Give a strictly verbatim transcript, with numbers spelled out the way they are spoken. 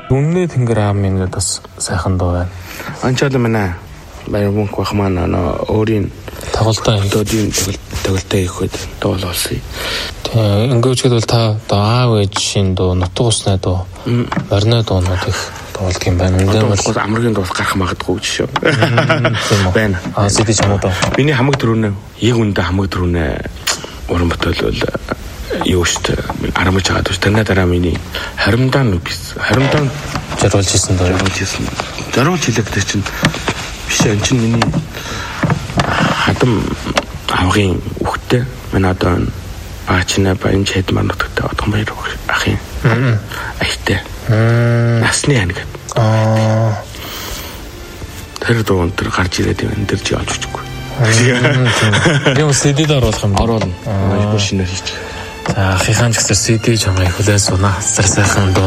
Үнний тэнгэр аав минь бас сайхан дуу байна. Анчаал мэнэ. Баяр мөнх бах маань нөө өөрийн Тоглолтоо хөдөөдийн тоглолтоо хийхэд дуулуулсан. Тэгээ ингээд бол та одоо аав ээжийн дуу, нутаг усны дуу, орны дуунууд их тоглолт юм байна. Энэ бол амргийн дуус гарах магадгүй жишээ. Байна. Аа сэдэж юм уу доо. Миний хамаг дөрөвнө, яг үндэ хамаг дөрөвнө уран бүтээл бол юу штэ арамж байгаа гэж танаа дараа миний харимдаа нүбис. Харимдаа жаруулж хийсэн доо. Жаруулж хийсэн. Жаруулж хийлэгдэж чинь биш энэ чинь миний хадам авгийн үхтэй манай одоо аачна баян чэд манутагтай одхон баяр ах юм. Ахтай. Насны анги. Аа. Тэр дуун тэр гарч ирээд энэ тэр чи олж өгчгүй. Юм сэдэд оруулах юм. Оруулна. Аа шинээр хийчих. За ахихаан ч гэсэн сэдэж хамаа хүлэн сунаа. Сар сайхан